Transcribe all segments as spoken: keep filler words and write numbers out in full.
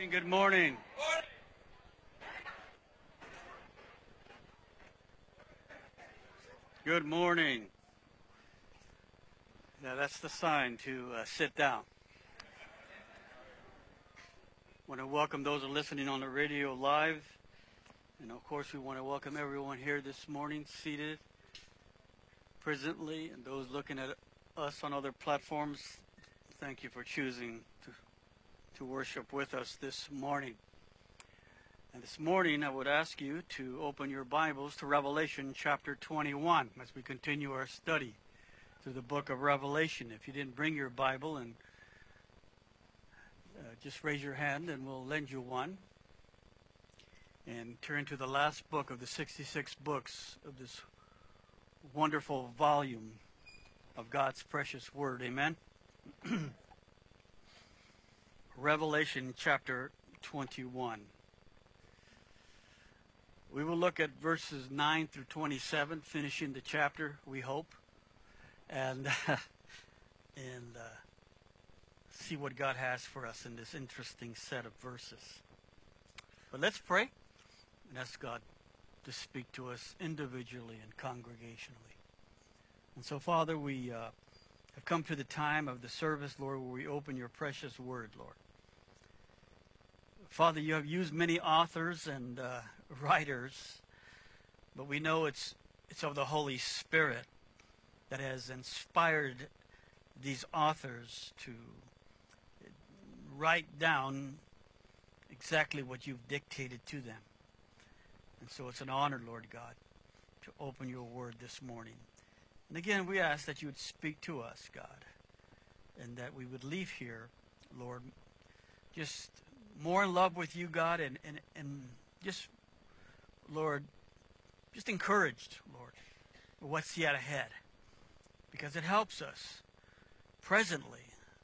morning, good morning. Good morning. Now that's the sign to uh, sit down. I want to welcome those who are listening on the radio live. And of course, we want to welcome everyone here this morning, seated presently, and those looking at us on other platforms. Thank you for choosing to, to worship with us this morning. And this morning, I would ask you to open your Bibles to Revelation chapter twenty-one as we continue our study through the book of Revelation. If you didn't bring your Bible, and uh, just raise your hand and we'll lend you one. And turn to the last book of the sixty-six books of this wonderful volume of God's precious Word. Amen? Revelation chapter twenty-one. We will look at verses nine through twenty-seven, finishing the chapter, we hope, and, and uh, see what God has for us in this interesting set of verses. But let's pray and ask God to speak to us individually and congregationally. And so, Father, we uh, have come to the time of the service, Lord, where we open your precious word, Lord. Father, you have used many authors and uh, writers, but we know it's it's of the Holy Spirit that has inspired these authors to write down exactly what you've dictated to them. And so it's an honor, Lord God, to open your word this morning. And again, we ask that you would speak to us, God, and that we would leave here, Lord, just more in love with you, God, and, and, and just, Lord, just encouraged, Lord, what's yet ahead. Because it helps us presently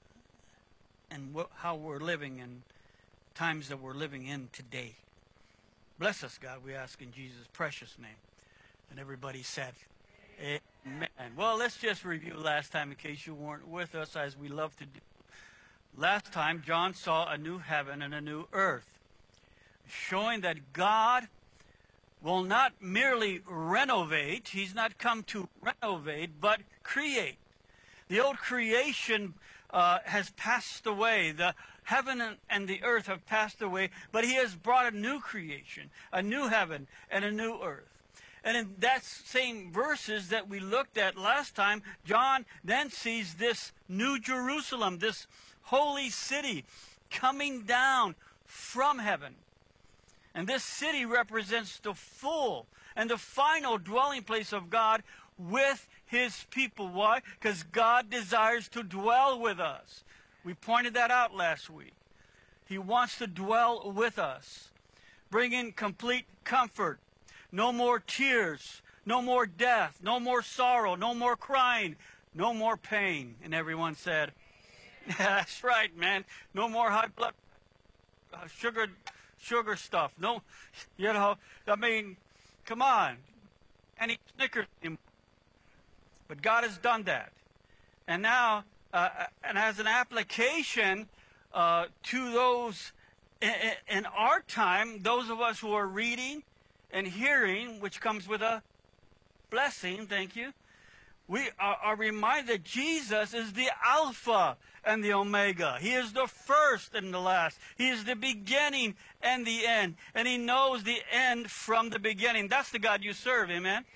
and wh- how we're living and times that we're living in today. Bless us, God, we ask in Jesus' precious name. And everybody said, amen. Well, let's just review last time in case you weren't with us, as we love to do. Last time, John saw a new heaven and a new earth, showing that God will not merely renovate. He's not come to renovate, but create. The old creation uh, has passed away. The heaven and, and the earth have passed away, but he has brought a new creation, a new heaven and a new earth. And in that same verses that we looked at last time, John then sees this new Jerusalem, this holy city coming down from heaven. And this city represents the full and the final dwelling place of God with his people. Why? Because God desires to dwell with us. We pointed that out last week. He wants to dwell with us, bringing complete comfort. No more tears, no more death, no more sorrow, no more crying, no more pain. And everyone said, that's right, man. No more high blood uh, sugar sugar stuff. No, you know, I mean, come on. Any Snickers anymore. But God has done that. And now, uh, and as an application uh, to those in, in our time, those of us who are reading and hearing, which comes with a blessing, thank you, we are, are reminded that Jesus is the Alpha and the Omega. He is the first and the last. He is the beginning and the end. And he knows the end from the beginning. That's the God you serve, amen?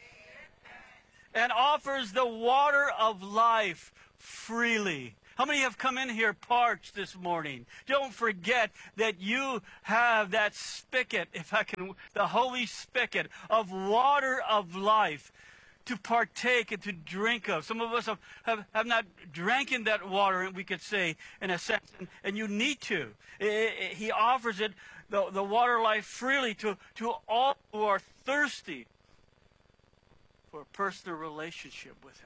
And offers the water of life freely. How many have come in here parched this morning? Don't forget that you have that spigot, if I can, the holy spigot of water of life to partake and to drink of. Some of us have, have, have not drank in that water, we could say, in a sense, and, and you need to. It, it, he offers it, the, the water life, freely to, to all who are thirsty for a personal relationship with him.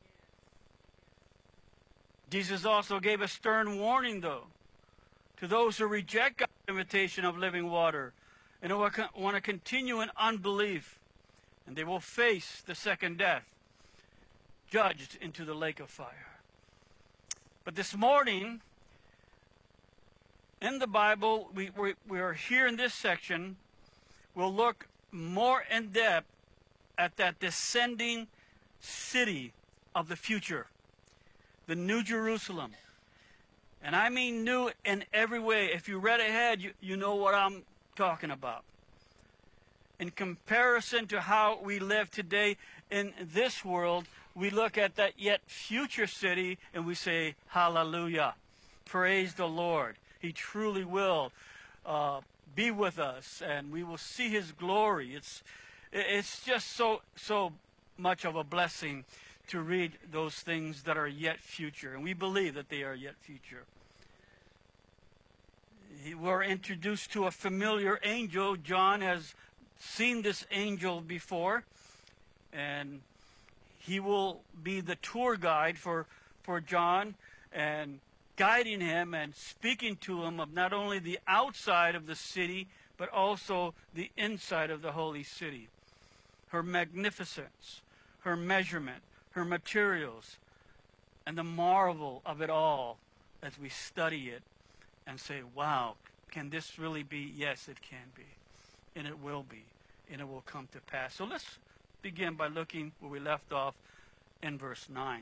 Jesus also gave a stern warning, though, to those who reject God's invitation of living water and who want to continue in unbelief. And they will face the second death, judged into the lake of fire. But this morning, in the Bible, we, we, we are here in this section. We'll look more in depth at that descending city of the future, the New Jerusalem. And I mean new in every way. If you read ahead, you, you know what I'm talking about. In comparison to how we live today in this world, we look at that yet future city and we say, hallelujah, praise the Lord. He truly will uh, be with us, and we will see his glory. It's, it's just so, so much of a blessing to read those things that are yet future, and we believe that they are yet future. We're introduced to a familiar angel. John has seen this angel before, and he will be the tour guide for, for John, and guiding him and speaking to him of not only the outside of the city, but also the inside of the holy city. Her magnificence, her measurement, her materials, and the marvel of it all as we study it and say, wow, can this really be? Yes, it can be, and it will be, and it will come to pass. So let's begin by looking where we left off in verse nine.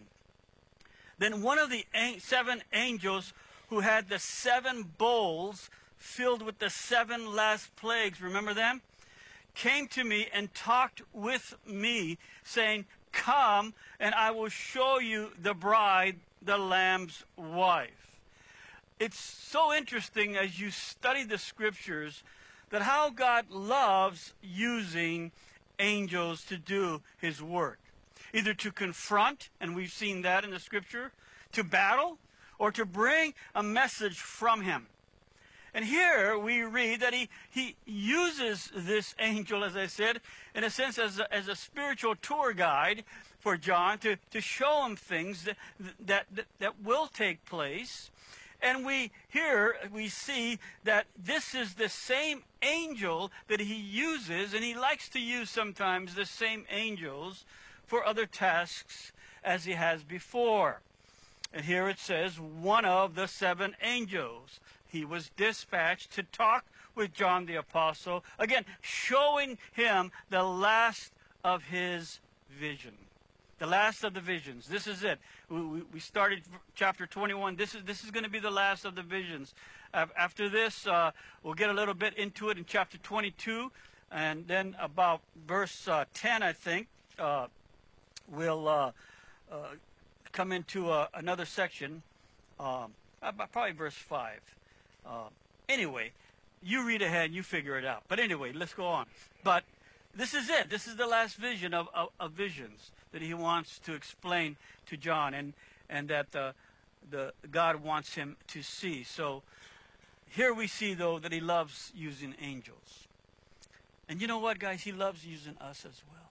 Then one of the seven angels who had the seven bowls filled with the seven last plagues, remember them? Came to me and talked with me, saying, come, and I will show you the bride, the Lamb's wife. It's so interesting as you study the scriptures that how God loves using angels to do his work. Either to confront, and we've seen that in the scripture, to battle, or to bring a message from him. And here we read that he, he uses this angel, as I said, in a sense as a, as a spiritual tour guide for John to, to show him things that, that, that, that will take place. And we here we see that this is the same angel that he uses, and he likes to use sometimes the same angels for other tasks as he has before. And here it says, one of the seven angels. He was dispatched to talk with John the Apostle, again, showing him the last of his vision. The last of the visions. This is it. We, we started chapter twenty-one. This is, this is going to be the last of the visions. After this, uh, we'll get a little bit into it in chapter twenty-two. And then about verse uh, ten, I think, uh, we'll uh, uh, come into uh, another section, um, probably verse five. Uh, anyway, you read ahead and you figure it out. But anyway, let's go on. But this is it. This is the last vision of, of, of visions that he wants to explain to John, and, and that uh, the God wants him to see. So here we see, though, that he loves using angels. And you know what, guys? He loves using us as well.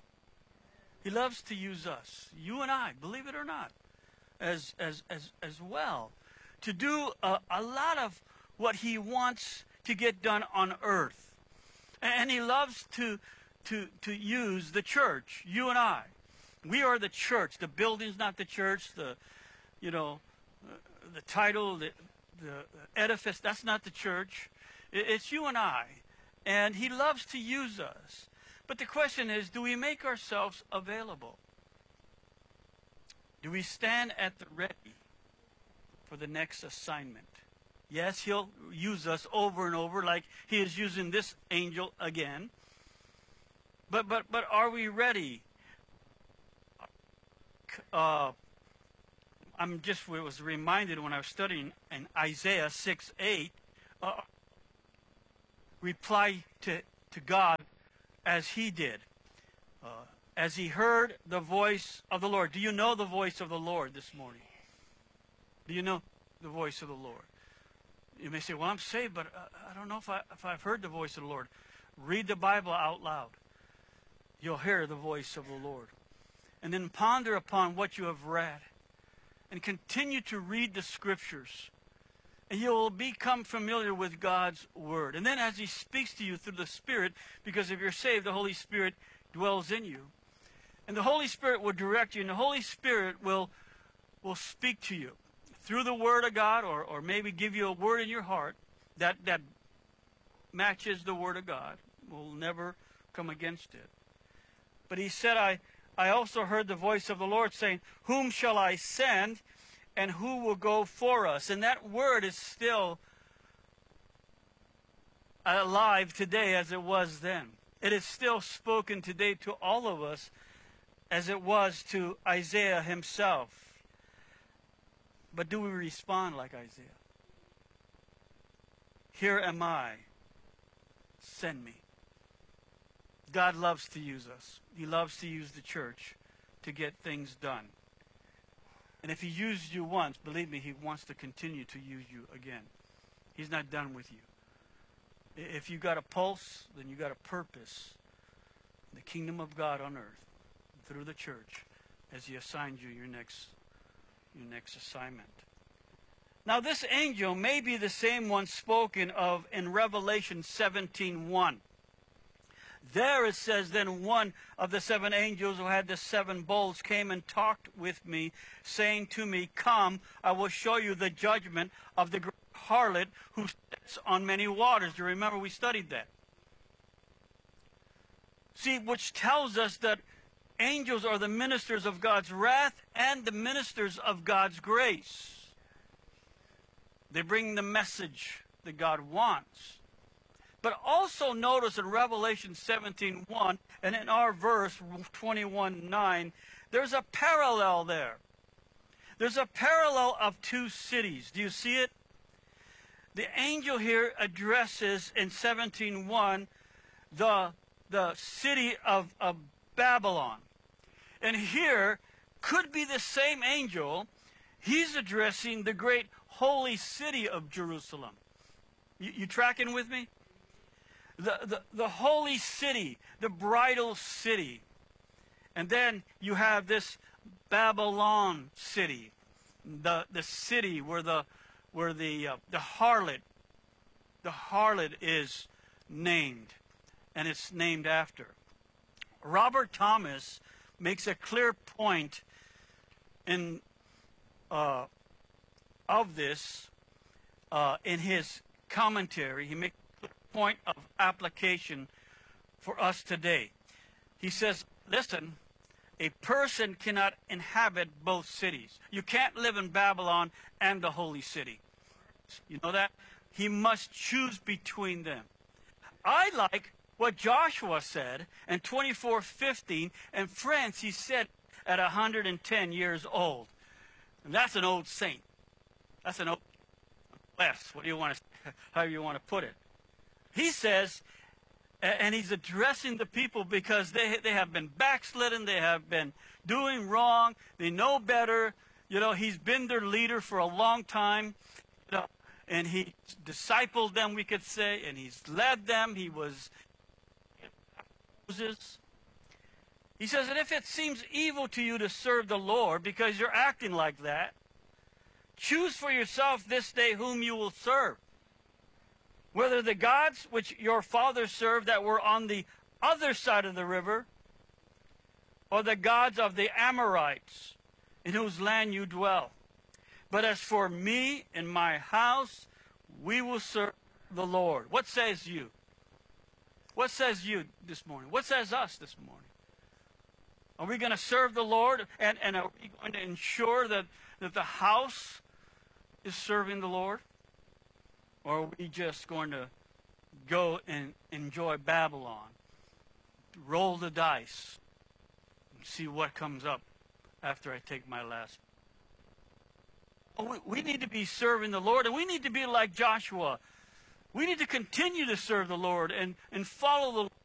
He loves to use us, you and I, believe it or not, as as as as well, to do a, a lot of what he wants to get done on earth. And he loves to to to use the church, you and I. We are the church. The building's not the church. The you know uh, the title, the the edifice, that's not the church. It's you and I. And he loves to use us. But the question is, do we make ourselves available? Do we stand at the ready for the next assignment? Yes, he'll use us over and over like he is using this angel again. But but but are we ready? Uh, I'm just was reminded when I was studying in Isaiah six eight, uh, reply to, to God as he did, uh, as he heard the voice of the Lord. Do you know the voice of the Lord this morning? Do you know the voice of the Lord? You may say, well, I'm saved, but uh, I don't know if, I, if I've heard the voice of the Lord. Read the Bible out loud. You'll hear the voice of the Lord. And then ponder upon what you have read. And continue to read the Scriptures. And you'll become familiar with God's Word. And then as he speaks to you through the Spirit, because if you're saved, the Holy Spirit dwells in you. And the Holy Spirit will direct you, and the Holy Spirit will, will speak to you through the Word of God, or, or maybe give you a word in your heart, that, that matches the Word of God. We'll never come against it. But he said, I, I also heard the voice of the Lord saying, whom shall I send, and who will go for us? And that word is still alive today as it was then. It is still spoken today to all of us as it was to Isaiah himself. But do we respond like Isaiah? Here am I. Send me. God loves to use us. He loves to use the church to get things done. And if he used you once, believe me, he wants to continue to use you again. He's not done with you. If you got a pulse, then you got a purpose. The kingdom of God on earth through the church as he assigned you your next, your next assignment. Now this angel may be the same one spoken of in Revelation seventeen one. There it says, then one of the seven angels who had the seven bowls came and talked with me, saying to me, come, I will show you the judgment of the great harlot who sits on many waters. You remember we studied that. See, which tells us that angels are the ministers of God's wrath and the ministers of God's grace. They bring the message that God wants. But also notice in Revelation seventeen one and in our verse twenty-one nine, there's a parallel there. There's a parallel of two cities. Do you see it? The angel here addresses in seventeen one the, the city of, of Babylon. And here could be the same angel. He's addressing the great holy city of Jerusalem. You, you tracking with me? The, the, the holy city, the bridal city. And then you have this Babylon city, the, the city where the, where the, uh, the harlot, the harlot is named, and it's named after. Robert Thomas makes a clear point in, uh, of this uh, in his commentary. He makes point of application for us today. He says, listen, a person cannot inhabit both cities. You can't live in Babylon and the holy city. You know that? He must choose between them. I like what Joshua said in twenty-four fifteen, and friends, he said at one hundred ten years old. And that's an old saint. That's an old bless. What do you want to, how you want to put it? He says, and he's addressing the people because they, they have been backslidden, they have been doing wrong, they know better. You know, he's been their leader for a long time, you know, and he discipled them, we could say, and he's led them. He was Moses. He says, and if it seems evil to you to serve the Lord because you're acting like that, choose for yourself this day whom you will serve. Whether the gods which your fathers served that were on the other side of the river, or the gods of the Amorites, in whose land you dwell. But as for me and my house, we will serve the Lord. What says you? What says you this morning? What says us this morning? Are we going to serve the Lord? And, and are we going to ensure that, that the house is serving the Lord? Or are we just going to go and enjoy Babylon, roll the dice, and see what comes up after I take my last? We, we need to be serving the Lord, and we need to be like Joshua. We need to continue to serve the Lord and, and follow the Lord